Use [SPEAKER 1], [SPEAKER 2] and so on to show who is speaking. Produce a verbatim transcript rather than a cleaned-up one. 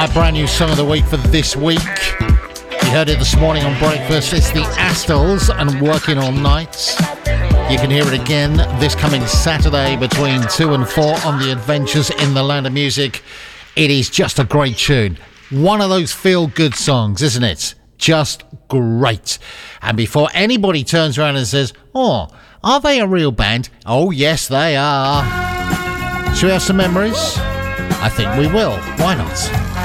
[SPEAKER 1] My brand new song of the week for this week. You heard it this morning on breakfast. It's the Astles and Working All Night. You can hear it again this coming Saturday between two and four on the Adventures in the Land of Music. It is just a great tune. One of those feel-good songs, isn't it? Just great. And before anybody turns around and says, oh, are they a real band? Oh, yes, they are. Shall we have some memories? I think we will. Why not?